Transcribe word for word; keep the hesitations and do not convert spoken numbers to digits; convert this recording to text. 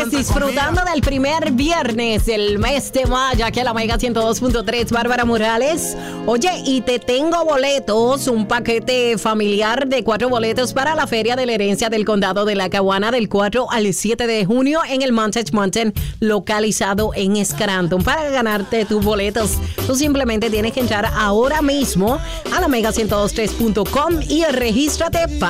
Disfrutando del primer viernes del mes de mayo aquí a la Mega ciento dos punto tres, Bárbara Morales. Oye, y te tengo boletos, un paquete familiar de cuatro boletos para la Feria de la Herencia del Condado de Lackawanna del cuatro al siete de junio en el Montage Mountain, localizado en Scranton. Para ganarte tus boletos, tú simplemente tienes que entrar ahora mismo a la mega ciento dos punto tres punto com y regístrate para